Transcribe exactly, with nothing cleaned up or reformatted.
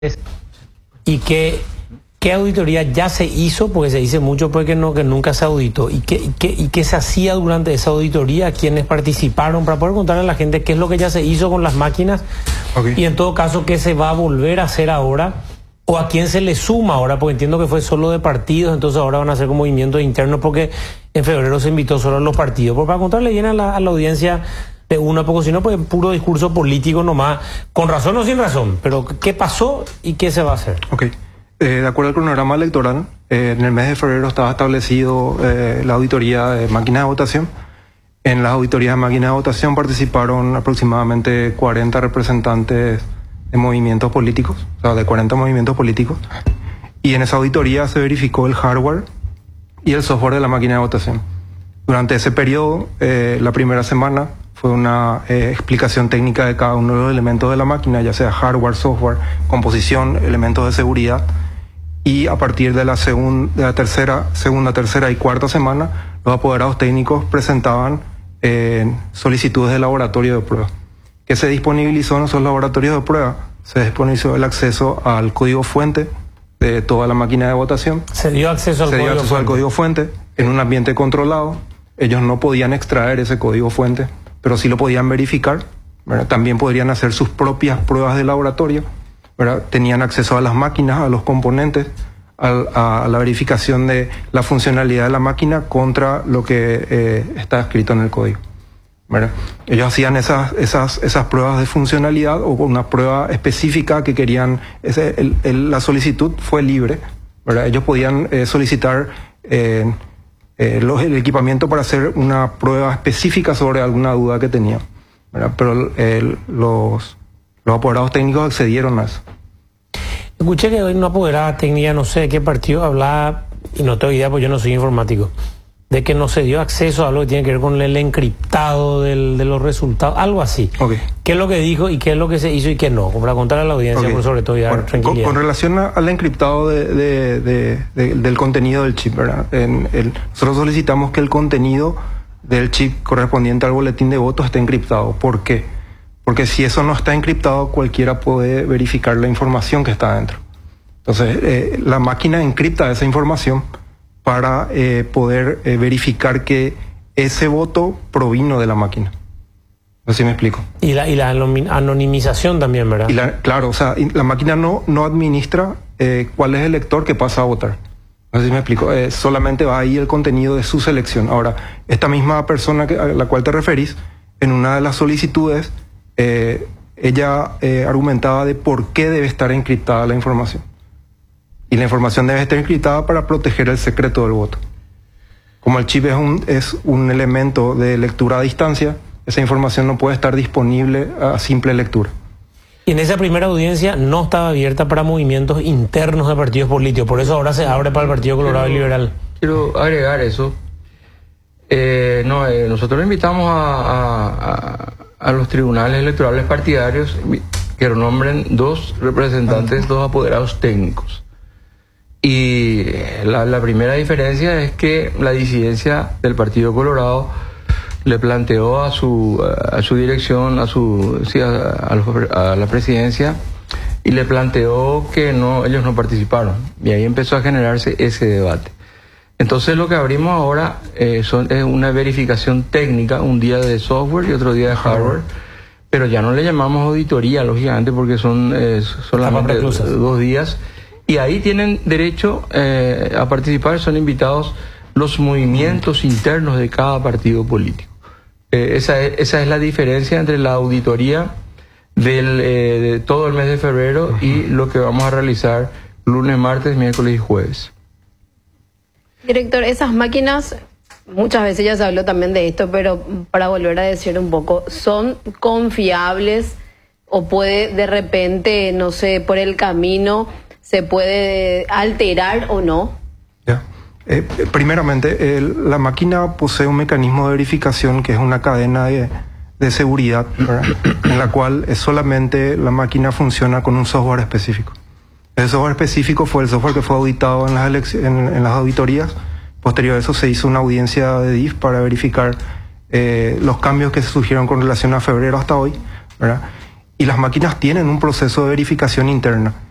y que qué auditoría ya se hizo, porque se dice mucho porque no, que nunca se auditó, y qué, y qué, y qué se hacía durante esa auditoría, quiénes participaron, para poder contarle a la gente qué es lo que ya se hizo con las máquinas, okay. Y en todo caso qué se va a volver a hacer ahora, o a quién se le suma ahora, porque entiendo que fue solo de partidos, entonces ahora van a hacer con movimientos internos, porque en febrero se invitó solo a los partidos, porque para contarle bien a la, a la audiencia de una, porque si no, pues puro discurso político nomás, con razón o sin razón, pero qué pasó y qué se va a hacer. Ok. Eh, de acuerdo al cronograma electoral, eh, en el mes de febrero estaba establecido eh, la auditoría de máquinas de votación. En las auditorías de máquinas de votación participaron aproximadamente cuarenta representantes de movimientos políticos, o sea, de cuarenta movimientos políticos. Y en esa auditoría se verificó el hardware y el software de la máquina de votación. Durante ese periodo, eh, la primera semana, fue una eh, explicación técnica de cada uno de los elementos de la máquina, ya sea hardware, software, composición, elementos de seguridad. Y a partir de la, segun, de la tercera, segunda, tercera y cuarta semana, los apoderados técnicos presentaban eh, solicitudes de laboratorio de prueba. ¿Qué se disponibilizó en esos laboratorios de prueba? Se disponibilizó el acceso al código fuente de toda la máquina de votación. Se dio acceso al, se dio código, acceso fuente. al código fuente en un ambiente controlado. Ellos no podían extraer ese código fuente, pero sí lo podían verificar, ¿verdad? También podrían hacer sus propias pruebas de laboratorio, ¿verdad? Tenían acceso a las máquinas, a los componentes, a, a la verificación de la funcionalidad de la máquina contra lo que eh, está escrito en el código, ¿verdad? Ellos hacían esas, esas, esas pruebas de funcionalidad o una prueba específica que querían. Ese, el, el, la solicitud fue libre, ¿verdad? Ellos podían eh, solicitar eh, eh, los, el equipamiento para hacer una prueba específica sobre alguna duda que tenían, ¿verdad? Pero eh, los, los apoderados técnicos accedieron a eso. Escuché que hoy una apoderada técnica, no sé de qué partido, hablaba, y no tengo idea porque yo no soy informático, de que no se dio acceso a algo que tiene que ver con el encriptado del, de los resultados, algo así. Okay. ¿Qué es lo que dijo y qué es lo que se hizo y qué no? Para contarle a la audiencia, okay. Por sobre todo, ya bueno, tranquilidad. Con, con relación a, al encriptado de, de, de, de, del contenido del chip, ¿verdad? En el, nosotros solicitamos que el contenido del chip correspondiente al boletín de votos esté encriptado. ¿Por qué? Porque si eso no está encriptado, cualquiera puede verificar la información que está adentro. Entonces, eh, la máquina encripta esa información para eh, poder eh, verificar que ese voto provino de la máquina. No sé si me explico. Y la, y la anonimización también, ¿verdad? Y la, claro, o sea, la máquina no, no administra eh, cuál es el lector que pasa a votar. No sé si me explico. Eh, solamente va ahí el contenido de su selección. Ahora, esta misma persona que, a la cual te referís, en una de las solicitudes, eh, ella eh, argumentaba de por qué debe estar encriptada la información. Y la información debe estar encriptada para proteger el secreto del voto. Como el chip es un, es un elemento de lectura a distancia, esa información no puede estar disponible a simple lectura. Y en esa primera audiencia no estaba abierta para movimientos internos de partidos políticos, por eso ahora se abre para el Partido Colorado y Liberal. Quiero agregar eso. Eh, no, eh, nosotros invitamos a, a, a los tribunales electorales partidarios que nombren dos representantes, dos apoderados técnicos. Y la, la primera diferencia es que la disidencia del Partido Colorado le planteó a su a su dirección, a su sí, a, a, a la presidencia, y le planteó que no ellos no participaron. Y ahí empezó a generarse ese debate. Entonces lo que abrimos ahora eh, son, es una verificación técnica, un día de software y otro día de hardware, pero ya no le llamamos auditoría, lógicamente, porque son eh, solamente dos días. Y ahí tienen derecho eh, a participar, son invitados los movimientos internos de cada partido político. Eh, esa, es, esa es la diferencia entre la auditoría del, eh, de todo el mes de febrero y lo que vamos a realizar lunes, martes, miércoles y jueves. Director, esas máquinas, muchas veces ya se habló también de esto, pero para volver a decir un poco, ¿son confiables o puede de repente, no sé, por el camino se puede alterar o no? Ya. Eh, primeramente, el, la máquina posee un mecanismo de verificación que es una cadena de, de seguridad, ¿verdad? En la cual es solamente la máquina funciona con un software específico. El software específico fue el software que fue auditado en las, elecciones, en, en las auditorías. Posterior a eso se hizo una audiencia de D I F para verificar eh, los cambios que se surgieron con relación a febrero hasta hoy, ¿verdad? Y las máquinas tienen un proceso de verificación interna.